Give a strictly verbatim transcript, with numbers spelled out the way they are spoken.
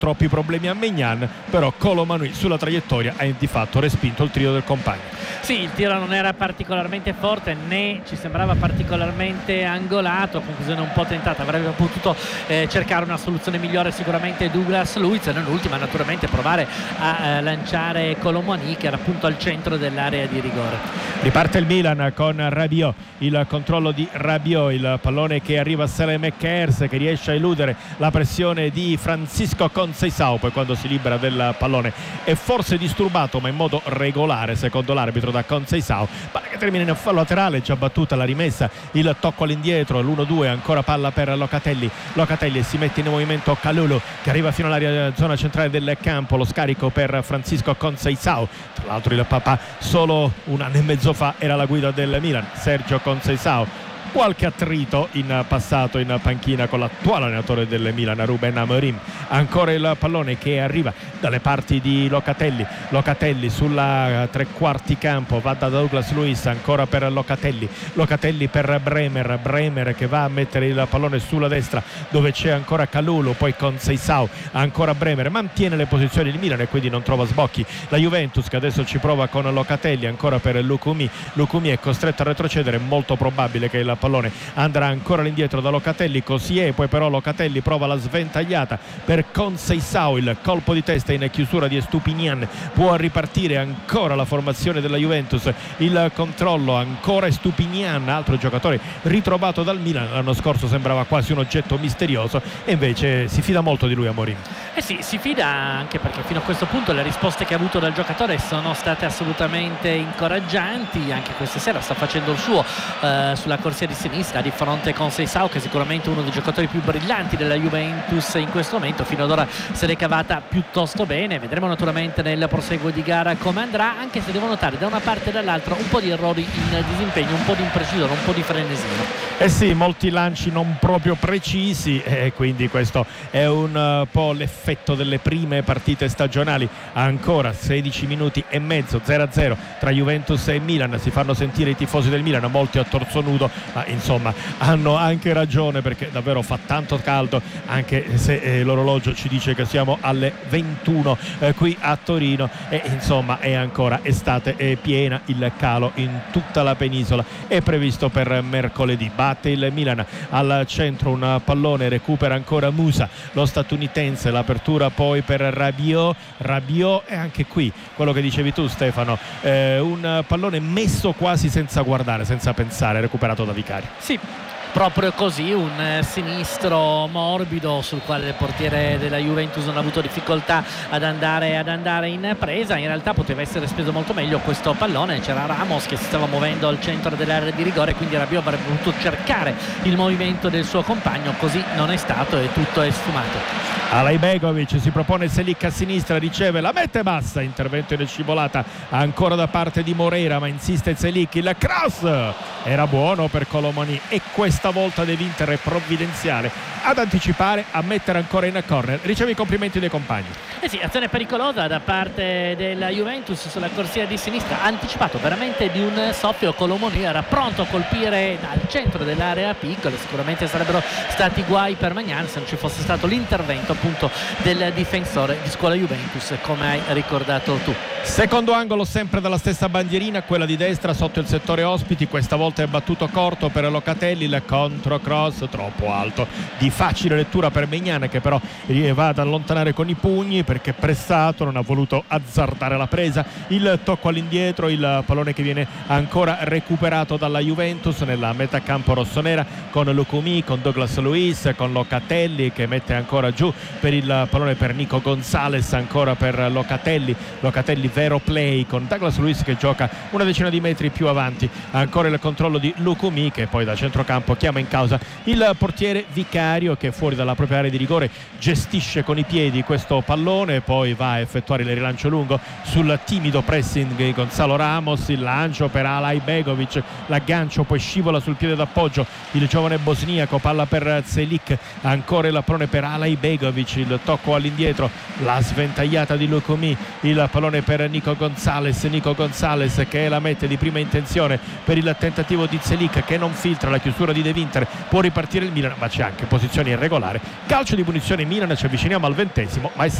troppi problemi a Maignan, però Kolo Muani sulla traiettoria ha di fatto respinto il tiro del compagno. Sì, il tiro non era particolarmente forte né ci sembrava particolarmente angolato, conclusione un po' tentata, avrebbe potuto eh, cercare una soluzione migliore sicuramente Douglas Luiz, e nell'ultima naturalmente provare a eh, lanciare Kolo Muani, che era appunto al centro dell'area di rigore. Riparte il Milan con Rabiot, il controllo di Rabiot, il pallone che arriva a Saelemaekers, che riesce a eludere la pressione di Francisco Conceição, poi quando si libera del pallone è forse disturbato ma in modo regolare secondo l'arbitro da Conceição, palla che termina in fallo laterale, già battuta la rimessa, il tocco all'indietro, l'uno due, ancora palla per Locatelli, Locatelli si mette in movimento Kalulu che arriva fino all'area zona centrale del campo, lo scarico per Francisco Conceição, tra l'altro il papà solo un anno e mezzo fa era la guida del Milan, Sergio Conceição. Qualche attrito in passato in panchina con l'attuale allenatore del Milan, Ruben Amorim. Ancora il pallone che arriva dalle parti di Locatelli, Locatelli sulla tre quarti campo, va da Douglas Luiz, ancora per Locatelli, Locatelli per Bremer, Bremer che va a mettere il pallone sulla destra dove c'è ancora Kalulu, poi Conceição, ancora Bremer, mantiene le posizioni il Milan e quindi non trova sbocchi la Juventus, che adesso ci prova con Locatelli, ancora per Lukumi, Lukumi è costretto a retrocedere, molto probabile che il pallone andrà ancora all'indietro da Locatelli, così è, poi però Locatelli prova la sventagliata per Conceição, il colpo di testa in chiusura di Estupinian, può ripartire ancora la formazione della Juventus, il controllo ancora Estupinian, altro giocatore ritrovato dal Milan, l'anno scorso sembrava quasi un oggetto misterioso e invece si fida molto di lui Amorim. Eh sì, si fida anche perché fino a questo punto le risposte che ha avuto dal giocatore sono state assolutamente incoraggianti, anche questa sera sta facendo il suo eh, sulla corsia di sinistra di fronte a Conceição, che è sicuramente uno dei giocatori più brillanti della Juventus in questo momento, fino ad ora se l'è cavata piuttosto bene, vedremo naturalmente nel proseguo di gara come andrà, anche se devo notare da una parte e dall'altra un po' di errori in disimpegno, un po' di imprecisione, un po' di frenesino. Eh sì, molti lanci non proprio precisi e quindi questo è un po' l'effetto delle prime partite stagionali. Ancora sedici minuti e mezzo, zero a zero tra Juventus e Milan, si fanno sentire i tifosi del Milan, molti a torso nudo, ma insomma hanno anche ragione perché davvero fa tanto caldo, anche se eh, l'orologio ci dice che siamo alle ventuno eh, qui a Torino e insomma è ancora estate, è piena, il calo in tutta la penisola è previsto per mercoledì. Batte il Milan al centro, un pallone, recupera ancora Musa, lo statunitense, l'apertura poi per Rabiot, Rabiot e anche qui quello che dicevi tu Stefano, eh, un pallone messo quasi senza guardare, senza pensare, recuperato da Vicario. Sì, proprio così, un sinistro morbido sul quale il portiere della Juventus non ha avuto difficoltà ad andare, ad andare in presa. In realtà poteva essere speso molto meglio questo pallone, c'era Ramos che si stava muovendo al centro dell'area di rigore, quindi Rabiot avrebbe potuto cercare il movimento del suo compagno, così non è stato e tutto è sfumato. Alaibegovic si propone Selic a sinistra, riceve, la mette bassa, intervento in scivolata ancora da parte di Moreira, ma insiste Selic, il cross era buono per Kolo Muani e questa volta dell'Inter è provvidenziale ad anticipare, a mettere ancora in corner, riceve i complimenti dei compagni. Eh sì, azione pericolosa da parte della Juventus sulla corsia di sinistra, anticipato veramente di un soffio. Kolo Muani era pronto a colpire dal centro dell'area piccola, sicuramente sarebbero stati guai per Maignan se non ci fosse stato l'intervento appunto del difensore di scuola Juventus, come hai ricordato tu. Secondo angolo sempre dalla stessa bandierina, quella di destra sotto il settore ospiti, questa volta è battuto corto per Locatelli, il controcross troppo alto, di facile lettura per Maignan che però va ad allontanare con i pugni perché pressato, non ha voluto azzardare la presa, il tocco all'indietro, il pallone che viene ancora recuperato dalla Juventus nella metà campo rossonera con Lukumi, con Douglas Luiz, con Locatelli che mette ancora giù per il pallone per Nico Gonzalez, ancora per Locatelli, Locatelli vero play con Douglas Luiz che gioca una decina di metri più avanti, ancora il controllo di Lukumi che poi da centrocampo chiama in causa il portiere Vicario che fuori dalla propria area di rigore gestisce con i piedi questo pallone, poi va a effettuare il rilancio lungo sul timido pressing di Gonzalo Ramos, il lancio per Alaibegovic, l'aggancio poi scivola sul piede d'appoggio il giovane bosniaco, palla per Selic, ancora il pallone per Alaibegovic, il tocco all'indietro, la sventagliata di Lukumi, il pallone per Nico Gonzalez, Nico Gonzalez che la mette di prima intenzione per il tentativo di Selic che non filtra la chiusura di De Winter, può ripartire il Milan ma c'è anche posizione punizioni irregolare. Calcio di punizione Milan, ci avviciniamo al ventesimo, ma è